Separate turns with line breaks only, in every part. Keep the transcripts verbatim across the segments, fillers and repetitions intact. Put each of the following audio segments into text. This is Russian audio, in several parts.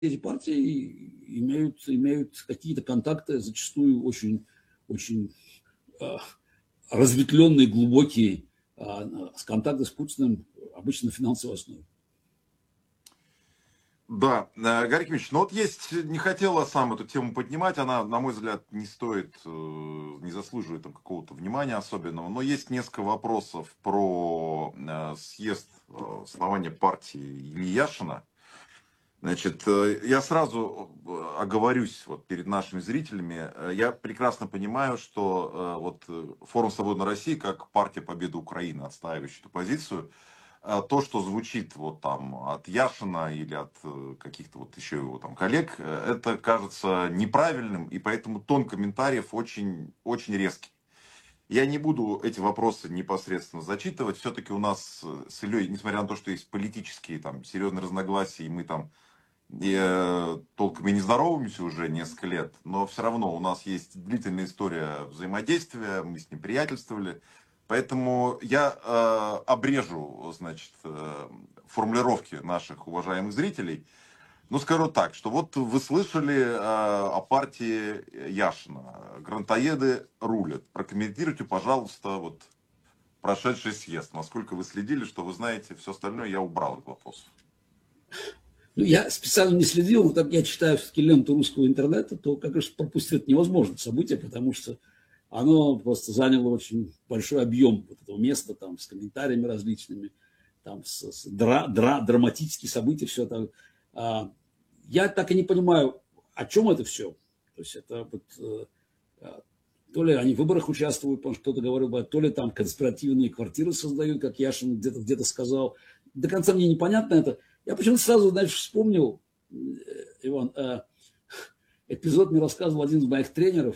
эти партии имеют, имеют какие-то контакты, зачастую очень, очень э, разветвленные, глубокие э, контакты с Путиным, обычно на финансовой основе.
Да, Гарик Ильич, ну вот есть, не хотела сам эту тему поднимать, она, на мой взгляд, не стоит, не заслуживает там какого-то внимания особенного, но есть несколько вопросов про съезд основания партии Ильи Яшина. Значит, я сразу оговорюсь вот перед нашими зрителями. Я прекрасно понимаю, что вот Форум Свободной России, как партия Победы Украины, отстаивающая эту позицию, то, что звучит вот там от Яшина или от каких-то вот еще его там коллег, это кажется неправильным, и поэтому тон комментариев очень, очень резкий. Я не буду эти вопросы непосредственно зачитывать. Все-таки у нас с Ильей, несмотря на то, что есть политические там серьезные разногласия, и мы там и, э, толком и не здороваемся уже несколько лет, но все равно у нас есть длительная история взаимодействия, мы с ним приятельствовали. Поэтому я э, обрежу, значит, э, формулировки наших уважаемых зрителей. Ну, скажу так, что вот вы слышали э, о партии Яшина. Грантоеды рулят. Прокомментируйте, пожалуйста, вот прошедший съезд. Насколько вы следили, что вы знаете, все остальное я убрал от вопросов.
Ну, я специально не следил, но так я читаю все-таки ленту русского интернета, то, как раз пропустить невозможно событие, потому что оно просто заняло очень большой объем вот этого места, там, с комментариями различными, там, с, с дра, дра, драматические события, все это. А, я так и не понимаю, о чем это все. То есть это вот, а, то ли они в выборах участвуют, потому что кто-то говорил, то ли там конспиративные квартиры создают, как Яшин где-то где-то сказал. До конца мне непонятно это. Я почему-то сразу, знаешь, вспомнил, Иван, эпизод мне рассказывал один из моих тренеров,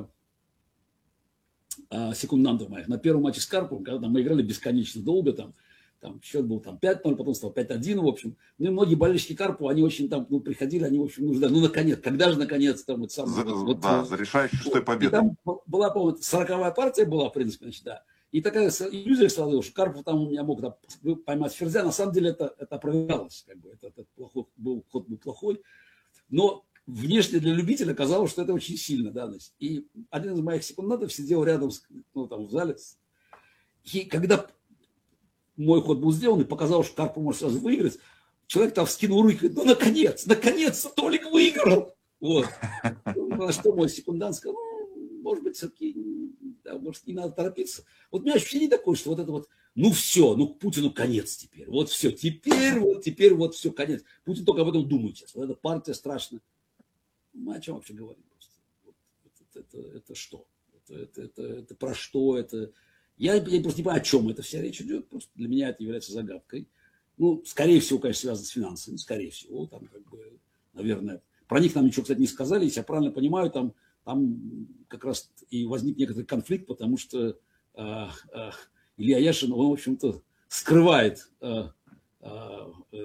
секундантов моих, на первом матче с Карповым, когда мы играли бесконечно долго, там, там счет был там пять ноль, потом стал пять один, в общем. Ну и многие болельщики Карпова, они очень там, ну, приходили, они, в общем, нуждали, ну, наконец, когда же, наконец, там, вот сам...
За,
вот,
да,
вот,
за решающей шестой
вот.
победой.
И там была, по-моему, сороковая партия была, в принципе, значит, да. И такая иллюзия сложилась, что Карпов там у меня мог да, поймать ферзя. На самом деле это, это опровергалось, как бы, это, это плохой, был, ход был плохой. Но внешне для любителя казалось, что это очень сильно, да, значит. И один из моих секундантов сидел рядом, с, ну, там, в зале. И когда мой ход был сделан, и показалось, что Карпов может сразу выиграть, человек там вскинул руки, ну, наконец, наконец-то Толик выиграл. Вот. На что мой секундант сказал, ну, может быть, все-таки, да, может, не надо торопиться. Вот у меня ощущение такое, что вот это вот, ну, все, ну, Путину конец теперь. Вот все, теперь, вот, теперь вот все, конец. Путин только об этом думает сейчас. Вот эта партия страшная. Мы о чем вообще говорим просто? Вот, это, это, это что? Это, это, это, это про что? Это... Я, я просто не понимаю, о чем эта вся речь идет. Просто для меня это является загадкой. Ну, скорее всего, конечно, связано с финансами. Скорее всего, там, как бы, наверное, про них нам ничего, кстати, не сказали. Если я правильно понимаю, там, там как раз и возник некоторый конфликт, потому что э, э, Илья Яшин, он, в общем-то, скрывает э, э,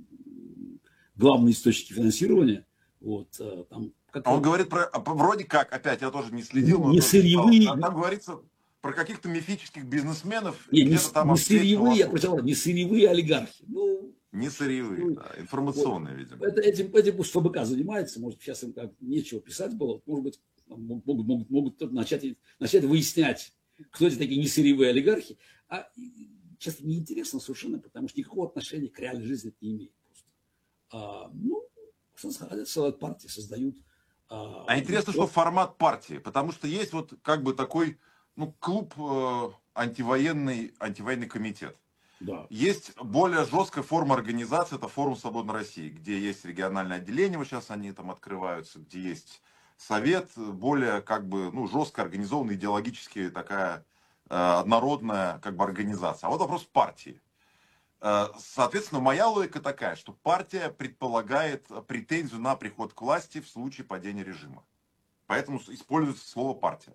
главные источники финансирования. Вот, э, там,
как он говорит про, вроде как, опять, я тоже не следил,
не сырьевые.
Там, там говорится про каких-то мифических бизнесменов.
Не, не, не сырьевые, я прочитал, не сырьевые олигархи. Ну,
не сырьевые, ну, да, информационные, вот, видимо.
Это, этим, этим ФБК занимается, может, сейчас им как нечего писать было, может быть, могут, могут, могут начать, начать выяснять, кто эти такие несырьевые олигархи. А сейчас неинтересно совершенно, потому что никакого отношения к реальной жизни это не имеет. Просто. А, ну, создают партии, создают.
А, а интересно, что формат партии, потому что есть вот как бы такой, ну, клуб э, антивоенный, антивоенный комитет.
Да.
Есть более жесткая форма организации, это Форум Свободной России, где есть региональное отделение, вот сейчас они там открываются, где есть совет, более как бы, ну, жестко организованная, идеологически такая э, однородная как бы организация. А вот вопрос партии. Э, соответственно, моя логика такая, что партия предполагает претензию на приход к власти в случае падения режима. Поэтому используется слово партия.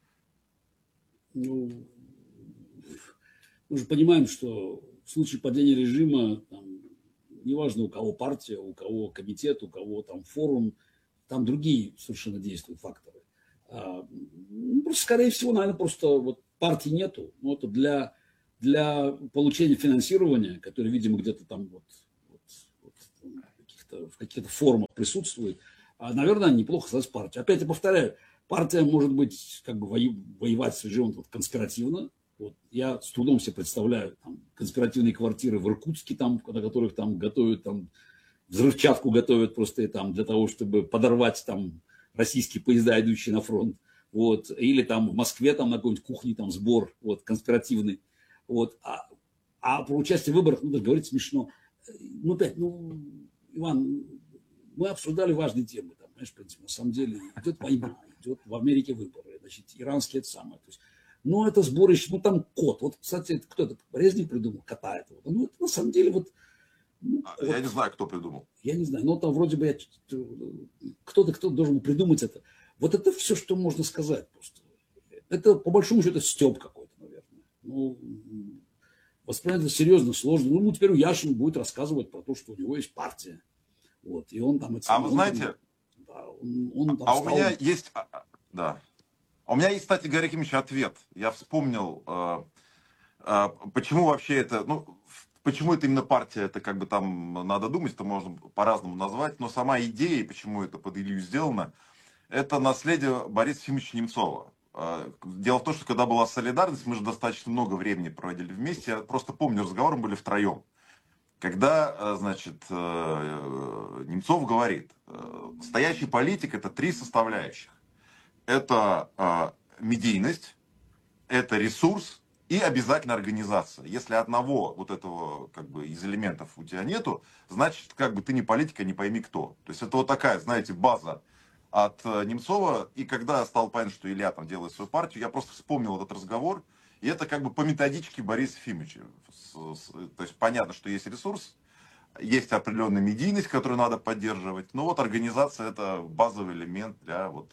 Ну, мы же понимаем, что в случае падения режима, там, неважно, у кого партия, у кого комитет, у кого там форум, там другие совершенно действуют факторы. А, ну, просто, скорее всего, наверное, просто вот партии нету. Но это для, для получения финансирования, которое, видимо, где-то там вот, вот, вот каких-то, в каких-то формах присутствует, а, наверное, неплохо создать партию. Опять я повторяю, партия может быть, как бы воевать с режимом вот, конспиративно. Вот. Я с трудом себе представляю там, конспиративные квартиры в Иркутске, там, на которых там готовят там, взрывчатку готовят просто там, для того, чтобы подорвать там, российские поезда, идущие на фронт. Вот. Или там в Москве там, на какой-нибудь кухне там, сбор вот, конспиративный. Вот. А, а про участие в выборах, ну, даже говорить смешно. Ну, опять, ну, Иван, мы обсуждали важные темы. Там, знаешь, в принципе, на самом деле идет война, идет в Америке выборы, значит, иранские это самое. То есть, ну, это сборище, ну, там кот. Вот, кстати, кто это? Резник придумал кота этого. Ну, это на самом деле вот... Ну,
я
вот,
не знаю, кто придумал.
Я не знаю, но там вроде бы я, кто-то, кто должен придумать это. Вот это все, что можно сказать просто. Это, по большому счету, стёб какой-то, наверное. Ну, воспринять это серьезно, сложно. Ну, ему теперь Яшин будет рассказывать про то, что у него есть партия. Вот, и он там...
А вы знаете...
Да, он, он там
а
стал...
у меня есть... Да. А у меня есть, кстати, Гарри Кимович, ответ. Я вспомнил, э, э, почему вообще это... Ну, почему это именно партия, это как бы там надо думать, это можно по-разному назвать, но сама идея, почему это под Илью сделано, это наследие Бориса Ефимовича Немцова. Дело в том, что когда была солидарность, мы же достаточно много времени проводили вместе, я просто помню, разговоры были втроем. Когда, значит, Немцов говорит, настоящий политик это три составляющих. Это медийность, это ресурс, и обязательно организация. Если одного вот этого как бы из элементов у тебя нету, значит, как бы ты не политик, а не пойми кто. То есть это вот такая, знаете, база от Немцова. И когда стал понятно, что Илья там делает свою партию, я просто вспомнил этот разговор. И это как бы по методичке Бориса Ефимовича. То есть понятно, что есть ресурс, есть определенная медийность, которую надо поддерживать. Но вот организация это базовый элемент для вот...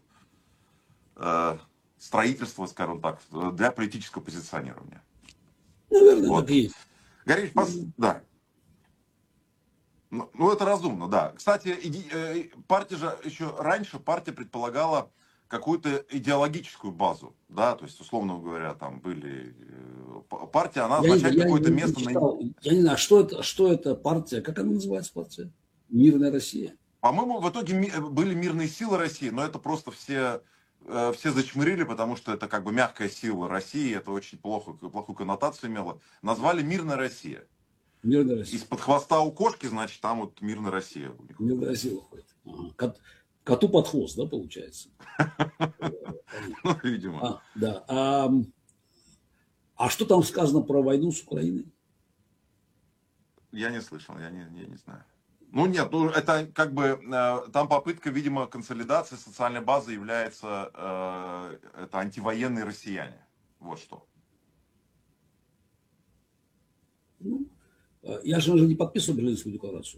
Э, строительство, скажем так, для политического позиционирования.
Наверное,
вот.
так и есть.
Горич, пос... да. Ну, ну, это разумно, да. Кстати, иди... партия же еще раньше партия предполагала какую-то идеологическую базу, да, то есть, условно говоря, там были партия, она означает какое-то
я
место.
Не читал, на... Я не знаю, что это, что это партия, как она называется партия? Мирная Россия.
По-моему, в итоге были мирные силы России, но это просто все все зачмырили, потому что это как бы мягкая сила России, это очень плохо, плохую коннотацию имело. Назвали «Мирная Россия».
Мирная Россия.
Из-под хвоста у кошки, значит, там вот «Мирная Россия».
Мирная Россия выходит. Ага. Кот, коту под хвост, да, получается?
Ну, видимо.
А, да. А, а что там сказано про войну с Украиной?
Я не слышал, я не, я не знаю. Ну нет, ну это как бы э, там попытка, видимо, консолидации социальной базы является э, это антивоенные россияне. Вот что.
Ну, я же уже не подписывал Берлинскую декларацию.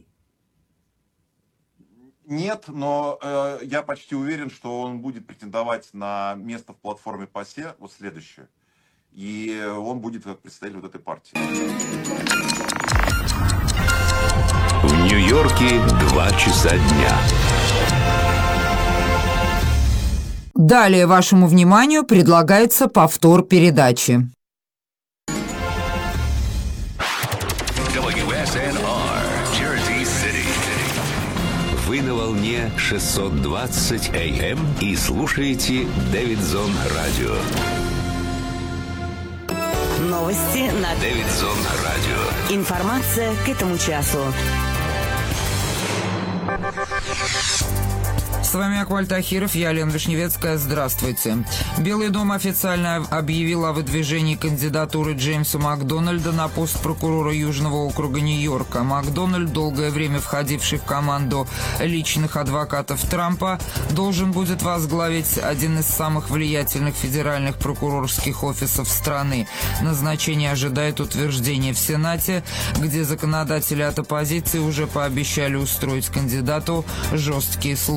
Нет, но э, я почти уверен, что он будет претендовать на место в платформе ПАСЕ, вот следующее. И он будет как представитель вот этой партии.
В Нью-Йорке два часа дня.
Далее вашему вниманию предлагается повтор передачи.
дабл ю эс эн ар, Jersey City. Вы на волне шестьсот двадцать эй эм и слушаете Дэвидзон Радио.
Новости на
Дэвидзон Радио.
Информация к этому часу.
С вами Акваль Тахиров, я Лена Вишневецкая. Здравствуйте. Белый дом официально объявил о выдвижении кандидатуры Джеймса Макдональда на пост прокурора Южного округа Нью-Йорка. Макдональд, долгое время входивший в команду личных адвокатов Трампа, должен будет возглавить один из самых влиятельных федеральных прокурорских офисов страны. Назначение ожидает утверждения в Сенате, где законодатели от оппозиции уже пообещали устроить кандидату жесткие слушания.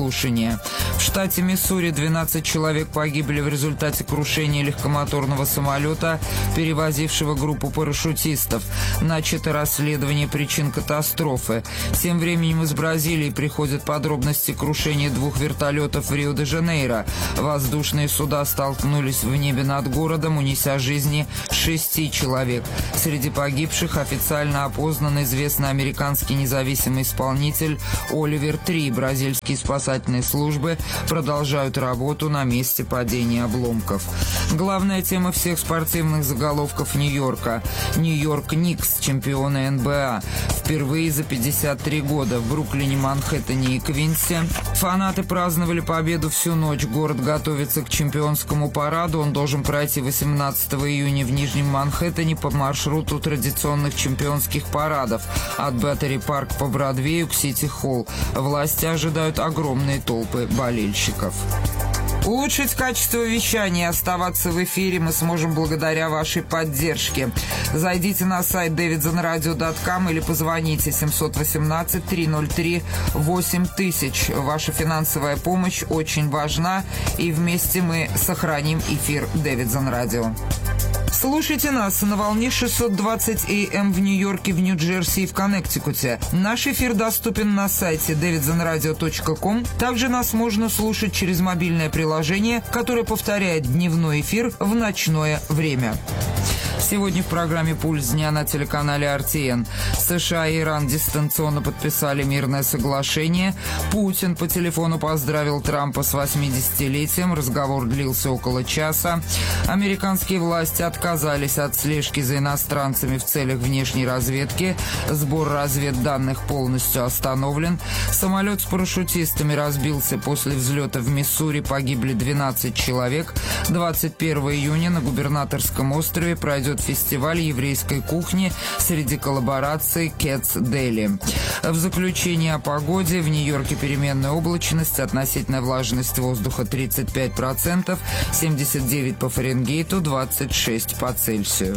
крушения. В штате Миссури двенадцать человек погибли в результате крушения легкомоторного самолета, перевозившего группу парашютистов. Начато расследование причин катастрофы. Тем временем из Бразилии приходят подробности крушения двух вертолетов в Рио-де-Жанейро. Воздушные суда столкнулись в небе над городом, унеся жизни шести человек. Среди погибших официально опознан известный американский независимый исполнитель Оливер Три. Бразильские спасательные службы продолжают работу на месте падения обломков. Главная тема всех спортивных заголовков Нью-Йорка. Нью-Йорк Никс, чемпионы эн бэ а. Впервые за пятьдесят три года в Бруклине, Манхэттене и Квинсе фанаты праздновали победу всю ночь. Город готовится к чемпионскому параду. Он должен пройти восемнадцатого июня в Нижнем Манхэттене по маршруту традиционных чемпионских парадов от Беттери-парк по Бродвею к Сити-Холл. Власти ожидают огромные толпы болельщиков. Улучшить качество вещания и оставаться в эфире мы сможем благодаря вашей поддержке. Зайдите на сайт дэвид зон радио точка ком или позвоните семь один восемь три ноль три восемь тысяч. Ваша финансовая помощь очень важна, и вместе мы сохраним эфир Дэвид Зон Радио. Слушайте нас на волне шестьсот двадцать эй эм в Нью-Йорке, в Нью-Джерси и в Коннектикуте. Наш эфир доступен на сайте дэвид зон радио точка ком. Также нас можно слушать через мобильное приложение, которое повторяет дневной эфир в ночное время. Сегодня в программе «Пульс дня» на телеканале эр ти эн. США и Иран дистанционно подписали мирное соглашение. Путин по телефону поздравил Трампа с восьмидесятилетием. Разговор длился около часа. Американские власти отказались от слежки за иностранцами в целях внешней разведки. Сбор разведданных полностью остановлен. Самолет с парашютистами разбился после взлета в Миссури. Погибли двенадцать человек. двадцать первого июня на Губернаторском острове пройдет фестиваль еврейской кухни среди коллабораций Cats Deli. В заключение о погоде: в Нью-Йорке переменная облачность, относительная влажность воздуха тридцать пять процентов, семьдесят девять по Фаренгейту, двадцать шесть по Цельсию.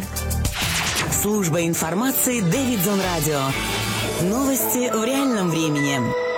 Служба информации Дэвид Зон Радио. Новости в реальном времени.